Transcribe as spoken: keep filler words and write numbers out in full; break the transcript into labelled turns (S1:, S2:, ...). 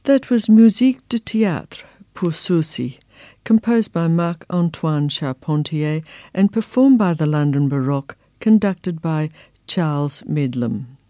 S1: That was Musique de Théâtre pour Soucy, composed by Marc-Antoine Charpentier and performed by the London Baroque, conducted by Charles Medlam.